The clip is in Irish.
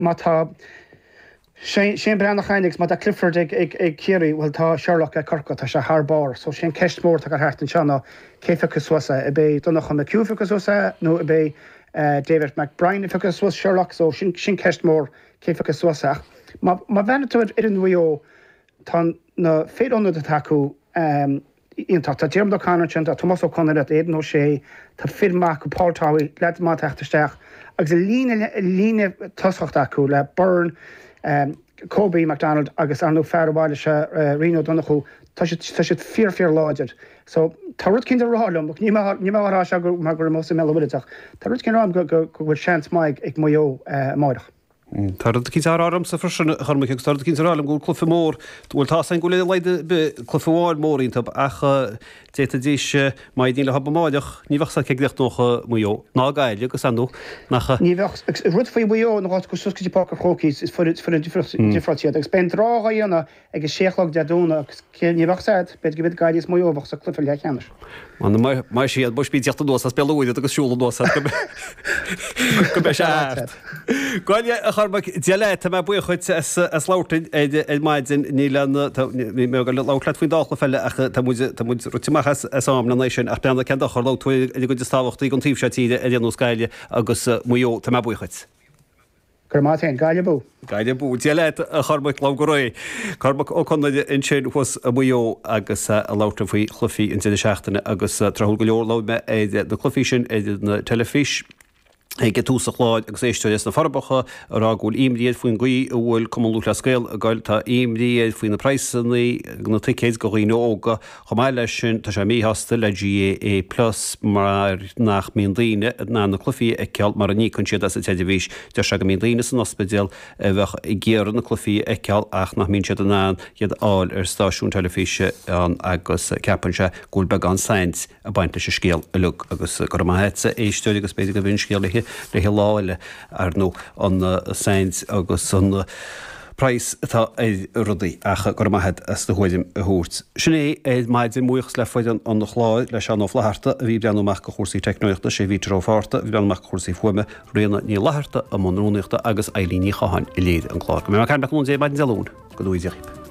má tá sé breannach chainnigs má Clifford ag céirí bhfuil tá Sherlock a corca tá se thbáir, so sin ceist mór a heart an seanna céfachas suasa i bé donnach me cúfachas suasa nó i bé David McBride fachas suas Sherlock, so sin ceist mór céfachas suasach. Má bhena tú ar an bhuió tá na féadónna a taú ionach tá Jim O'Connor a Thomas O'Connor at éan ó sé tá filmach go pártáí le má teachtarsteach agus líne toschacht acu le Byrne Kobe McDonald agus anú fearháile se Reno Donachú tá sé fear láidir. So tá rud cinn rálam, nímárá se gur mar gur mó meach. Tá rud cinn rám go bhfuil seans maig ag mó máideach. Tar cinn áram sa frisin charmach tar cinn álam gúil clufa mór, bhfuil tá san gúil leide be clufaháil mórín tab acha déta díis mai dín le habba máideach, ní bhachsa ceagdeach nócha mó ná gaile agus anú nacha. Ní bhach rud faoi mó nach go suscatí páca chócís is fu difratiad, agus ben rága dhéanana agus séchlog deadúna ní bhachsaid, bed go bit gaiidir mó bhach sa clufa le cheannis. Mai siad bu spí teachta dósa speúide agus siúla dósa go be se. Gáile a charbach diaile tá me bu chuid as látain maidin nílan mé go lálaat faoin dála felle tá rutimachchas samna éis sin ach beanna cean chorlá tú go táhachttaí gon tíb se tíide a déanú Scaile agus mó tá me buchuid. Gur máin gaiile bú. Gaiile bú diaile a charbach lá go roi. Carbach ó chunaide in sin chus a mó agus a láta faoi chlufií in seachtainna agus trthúil go leor lá me éidir na chlufií sin éidir na telefís. Get túsa chláid agus éisteoidir na farbacha ará gúil imríad faoin gaí bhfuil cumú le scéil a gáil tá imríad faoin na praissannaí na ticéid go rií óga chomáile sin tá sé míhasta le GAA+ mar nach míon daine ná na clufií ag ceall mar a ní chun siad as a teidirhís de se go míon daine san ospidéal bheith i ggéar na clufií ag ceall ach nach mín siad an ná iad áil ar stáisiún telefíse an agus ceapan se gúil be an saint a baint leis scéal a lug agus go maithe éisteoide agus beidir go bhíonn scéal le láile ar nó an saint agus an Price tá rudaí acha go maithe as do chuidim a thuirt. Sinné é maididir muochas le foiid an chláid leis an láharta a bhí breanúach go chósaí technoíochta sé bhí trófáta, bhí breanach chósaí fuime réna ní láharta a mrúneachta agus élíní chaáin i léad an chláir. Go mé ceanach mún é maidin dealún go dúideach.